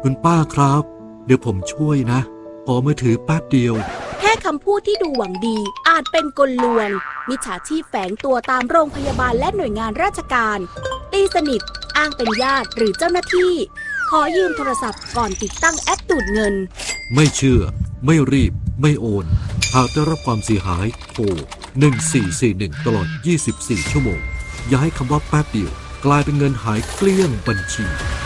คุณป้าครับเดี๋ยวผมช่วยนะขอมือถือแป๊บเดียวแค่คำพูดที่ดูหวังดีอาจเป็นกลลวงมิจฉาชีพแฝงตัวตามโรงพยาบาลและหน่วยงานราชการตีสนิทอ้างเป็นญาติหรือเจ้าหน้าที่ขอยืมโทรศัพท์ก่อนติดตั้งแอปดูดเงินไม่เชื่อไม่รีบไม่โอนหากได้รับความเสียหายโทร1441ตลอด24ชั่วโมงอย่าให้คำว่าแป๊บเดียวกลายเป็นเงินหายเกลี้ยงบัญชี